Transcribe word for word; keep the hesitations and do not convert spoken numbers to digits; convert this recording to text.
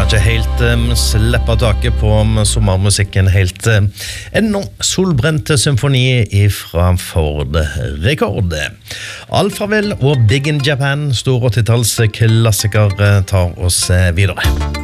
ikke helt um, slippe taket på um, sommermusikken helt uh, ennå. Solbrente symfoni ifra Ford Rekord. Alphaville og Big in Japan, stor åttitalls klassiker, tar oss videre.